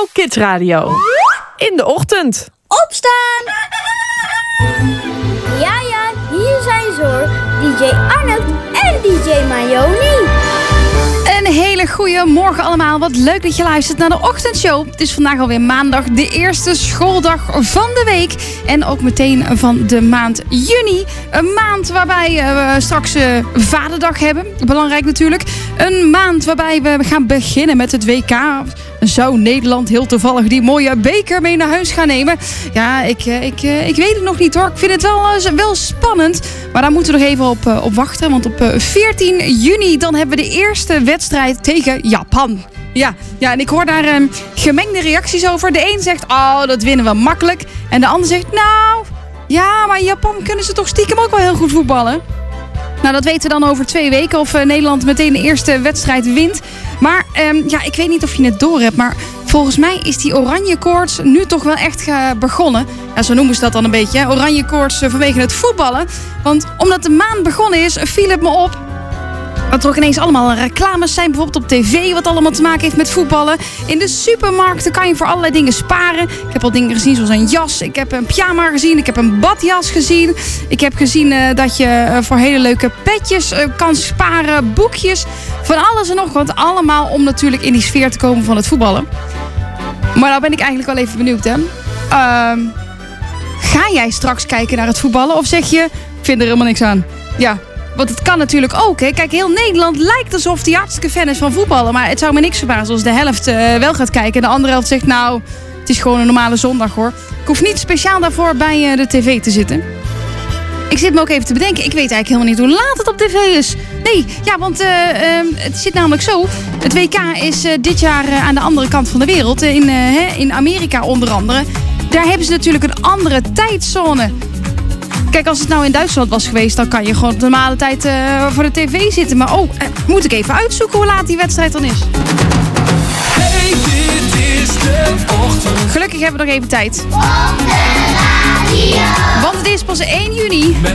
Kids Radio. In de ochtend. Opstaan! Ja, hier zijn ze hoor. DJ Arnold en DJ Mayoni. Een hele goede morgen allemaal. Wat leuk dat je luistert naar de ochtendshow. Het is vandaag alweer maandag, de eerste schooldag van de week. En ook meteen van de maand juni. Een maand waarbij we straks Vaderdag hebben. Belangrijk natuurlijk. Een maand waarbij we gaan beginnen met het WK. Zou Nederland heel toevallig die mooie beker mee naar huis gaan nemen? Ja, ik weet het nog niet hoor. Ik vind het wel spannend. Maar daar moeten we nog even op wachten. Want op 14 juni dan hebben we de eerste wedstrijd tegen Japan. Ja, en ik hoor daar gemengde reacties over. De een zegt, oh, dat winnen we makkelijk. En de ander zegt, nou, ja, maar in Japan kunnen ze toch stiekem ook wel heel goed voetballen. Nou, dat weten we dan over 2 weken of Nederland meteen de eerste wedstrijd wint. Maar ik weet niet of je het door hebt, maar volgens mij is die oranje koorts nu toch wel echt begonnen. Ja, zo noemen ze dat dan een beetje, hè? Oranje koorts vanwege het voetballen. Want omdat de maand begonnen is, viel het me op dat er ook ineens allemaal reclames zijn, bijvoorbeeld op tv, wat allemaal te maken heeft met voetballen. In de supermarkten kan je voor allerlei dingen sparen. Ik heb al dingen gezien zoals een jas, ik heb een pyjama gezien, ik heb een badjas gezien. Ik heb gezien dat je voor hele leuke petjes kan sparen, boekjes, van alles en nog wat. Allemaal om natuurlijk in die sfeer te komen van het voetballen. Maar nou ben ik eigenlijk wel even benieuwd, hè. Ga jij straks kijken naar het voetballen of zeg je, ik vind er helemaal niks aan? Ja. Want het kan natuurlijk ook, hè. Kijk, heel Nederland lijkt alsof hij hartstikke fan is van voetballen. Maar het zou me niks verbazen als de helft wel gaat kijken. En de andere helft zegt, nou, het is gewoon een normale zondag, hoor. Ik hoef niet speciaal daarvoor bij de tv te zitten. Ik zit me ook even te bedenken. Ik weet eigenlijk helemaal niet hoe laat het op tv is. Nee, ja, want het zit namelijk zo. Het WK is dit jaar aan de andere kant van de wereld. In Amerika onder andere. Daar hebben ze natuurlijk een andere tijdzone. Kijk, als het nou in Duitsland was geweest, dan kan je gewoon op de normale tijd voor de tv zitten. Maar moet ik even uitzoeken hoe laat die wedstrijd dan is. Hey, dit is de ochtend. Gelukkig hebben we nog even tijd. Want het is pas 1 juni.